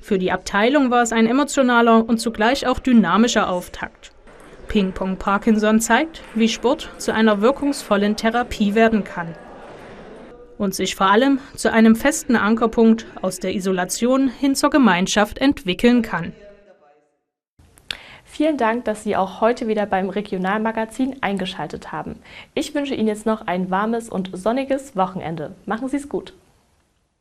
Für die Abteilung war es ein emotionaler und zugleich auch dynamischer Auftakt. Ping-Pong Parkinson zeigt, wie Sport zu einer wirkungsvollen Therapie werden kann und sich vor allem zu einem festen Ankerpunkt aus der Isolation hin zur Gemeinschaft entwickeln kann. Vielen Dank, dass Sie auch heute wieder beim Regionalmagazin eingeschaltet haben. Ich wünsche Ihnen jetzt noch ein warmes und sonniges Wochenende. Machen Sie es gut!